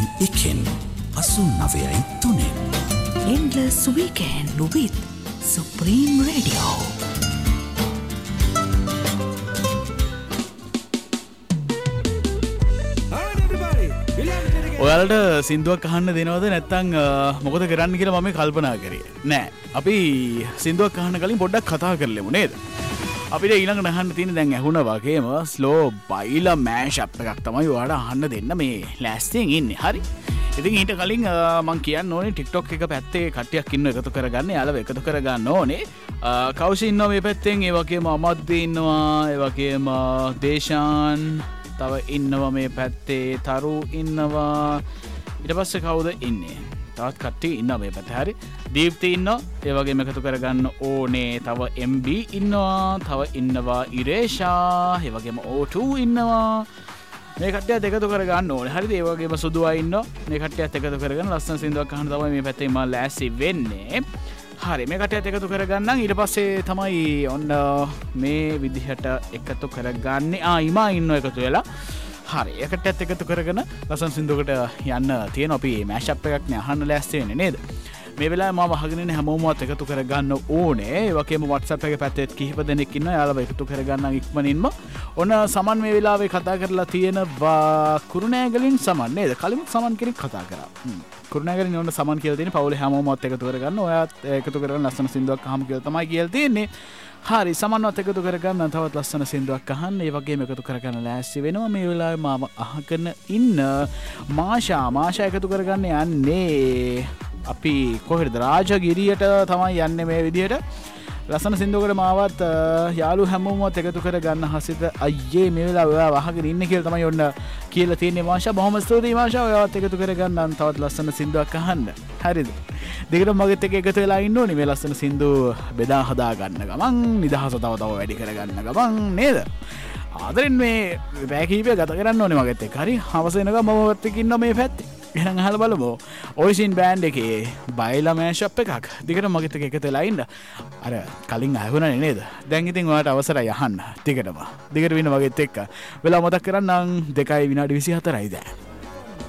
89.3 Endless Weekend with Supreme Radio. ඔයාලට සින්දුවක් අහන්න දෙනවද නැත්නම් මොකද කරන්න කියලා මම කල්පනා කරේ නෑ. අපි සින්දුවක් අහන්න කලින් පොඩ්ඩක් කතා කරලමු නේද? අපිට ඊළඟට අහන්න තියෙන දැන් ඇහුණා වගේම ස්ලෝ බයිලා මෑෂ් අප් එකක් තමයි ඔයාලට අහන්න දෙන්න මේ ලෑස්තියෙන් ඉන්නේ. හරි. ඉතින් ඊට කලින් මම කියන්න ඕනේ TikTok එක පැත්තේ කට්ටියක් ඉන්න එකතු කරගන්න. යාළුවෝ එකතු කරගන්න ඕනේ. කෞෂි ඉන්නවා මේ පැත්තෙන්, ඒ වගේම අමද්දී ඉන්නවා, ඒ වගේම දේශාන්, තව ඉන්නවා මේ පැත්තේ තරු ඉන්නවා. ඊට පස්සේ කවුද ඉන්නේ? තවත් කට්ටිය ඉන්නවා මේ පැත්තේ. හරි. දීප්ති ඉන්නවා. ඒ වගේම එකතු කරගන්න ඕනේ. තව MB ඉන්නවා. තව ඉන්නවා ඉරේෂා. ඒ වගේම O2 ඉන්නවා. මේ කට්ටියත් එකතු කරගන්න ඕනේ. හරිද? ඒ වගේම සුදුවා ඉන්නවා. මේ කට්ටියත් එකතු කරගෙන ලස්සන සින්දුවක් අහන්න තමයි මේ පැත්තේ මම ලෑස්ති වෙන්නේ. හරි, මේ කට්ටියත් එකතු කරගන්නම්. ඊට පස්සේ තමයි ඔන්න මේ විදිහට එකතු කරගන්නේ. ඉමා ඉන්නවා එකතු වෙලා. හරි, ඒ කට්ටියත් එකතු කරගෙන ලස්සන සින්දුවකට යන්න තියෙන අපි මෑෂ් අප් එකක් නේ අහන්න ලෑස්ති වෙන්නේ නේද? මේ වෙලාවේ මම අහගෙන ඉන්නේ හැමෝමවත් එකතු කරගන්න ඕනේ. ඒ වගේම WhatsApp එකේ පැත්තේ කිහිප දෙනෙක් ඉන්නවා. යාළුවා එකතු කරගන්න ඉක්මනින්ම. ඔන්න සමන් මේ වෙලාවේ කතා කරලා තියෙනවා කුරුණෑගලින් සමන් නේද? කලින් සමන් කෙනෙක් කතා කරා. කුරුණෑගලින් ඔන්න සමන් කියලා තියෙන්නේ පවුලේ හැමෝමවත් එකතු කරගන්න. ඔයාත් එකතු කරගෙන ලස්සන සින්දුවක් අහමු කියලා තමයි කියලා තියෙන්නේ. හරි, සමන්වත් එකතු කරගන්න තවත් ලස්සන සින්දුවක් අහන්න. ඒ වගේම එකතු කරගන්න ලෑස්ති වෙනවා. මේ වෙලාවේ මම අහගෙන ඉන්න මාෂා එකතු කරගන්න යන්නේ අපි කොහෙද? රාජගිරියට තමයි යන්නේ මේ විදිහට. ලස්සන සින්දුවකට මාවත් යාළු හැමෝමවත් එකතු කරගන්න හසිත අයියේ මේ වෙලාව ඔයාව අහගෙන ඉන්නේ කියලා තමයි ඔන්න කියලා තියෙන්නේ මාෂා. බොහොම ස්තුතියි මාෂා. ඔයාවත් එකතු කරගන්න තවත් ලස්සන සින්දුවක් අහන්න. හරිද? දෙකටම මගෙත් එකතු වෙලා ඉන්න ඕනේ මේ ලස්සන සින්දු බෙදා හදා ගන්න ගමන්, නිදහස තව වැඩි කරගන්න ගමන් නේද? ආදරෙන් මේ පැය කිහිපය ගත කරන්න ඕනේ මගෙත් එක්ක. හරි, හවස වෙනකම් මම වත් එක්ක ඉන්නවා මේ පැත්තේ. එහෙනම් අහලා බලමු. ඔයිසින් බෑන්ඩ් එකේ බයිලා මෑෂ් අප් එකක්. දිගට මගෙත් එක්ක එකතු වෙලා ඉන්න. අර කලින් අහුණානේ නේද? දැන් ඉතින් ඔයාලට අවසරයි අහන්න. දිගටම. දිගට වින්න මගෙත් එක්ක. වෙලාව මතක් කරන්නම් 2:24යි දැන්.